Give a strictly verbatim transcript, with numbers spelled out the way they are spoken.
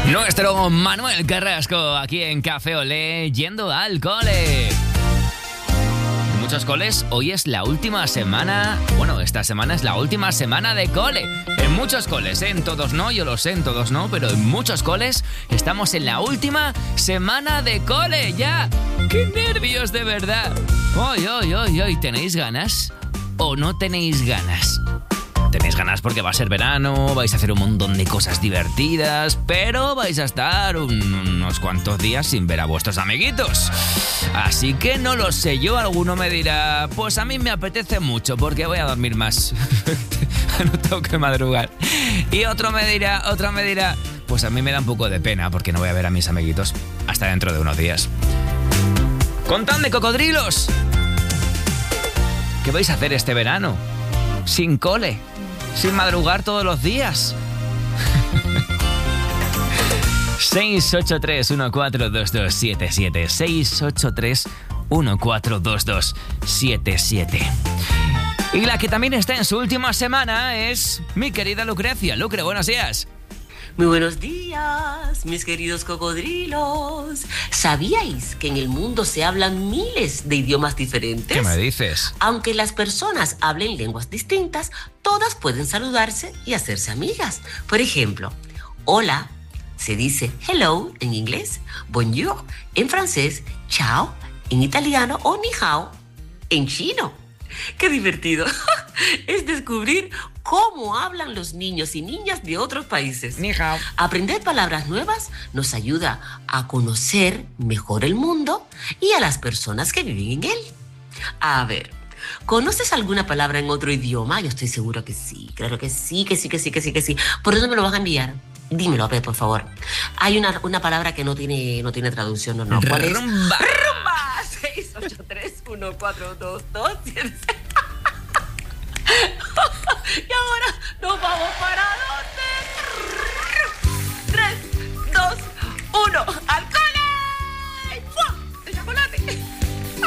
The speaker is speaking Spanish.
Nuestro Manuel Carrasco aquí en Café Olé, yendo al cole. En muchos coles hoy es la última semana, bueno, esta semana es la última semana de cole. En muchos coles, ¿eh? En todos no, yo lo sé, en todos no, pero en muchos coles estamos en la última semana de cole ya. ¡Qué nervios de verdad! ¡Ay, ay, ay, ay! ¿Tenéis ganas o no tenéis ganas? Tenéis ganas porque va a ser verano, vais a hacer un montón de cosas divertidas, pero vais a estar un, unos cuantos días sin ver a vuestros amiguitos. Así que no lo sé, yo alguno me dirá, pues a mí me apetece mucho porque voy a dormir más. No tengo que madrugar. Y otro me dirá, otro me dirá, pues a mí me da un poco de pena porque no voy a ver a mis amiguitos hasta dentro de unos días. ¡Contadme, cocodrilos! ¿Qué vais a hacer este verano? Sin cole. Sin madrugar todos los días. seis ocho tres, uno cuatro dos dos siete siete seis ocho tres, uno cuatro dos dos siete siete. Y la que también está en su última semana es mi querida Lucrecia. Lucre, buenos días. Muy buenos días, mis queridos cocodrilos. ¿Sabíais que en el mundo se hablan miles de idiomas diferentes? ¿Qué me dices? Aunque las personas hablen lenguas distintas, todas pueden saludarse y hacerse amigas. Por ejemplo, hola se dice hello en inglés, bonjour en francés, ciao en italiano o ni hao en chino. ¡Qué divertido! Es descubrir cómo hablan los niños y niñas de otros países. Ni hao. Aprender palabras nuevas nos ayuda a conocer mejor el mundo y a las personas que viven en él. A ver, ¿conoces alguna palabra en otro idioma? Yo estoy seguro que sí, claro que sí, que sí, que sí, que sí, que sí. ¿Por dónde me lo vas a enviar? Dímelo, a ver, por favor. Hay una, una palabra que no tiene, no tiene traducción, ¿no? no. ¿Cuál es? Rumba. ¡Rumba! seis ocho tres, uno cuatro dos dos siete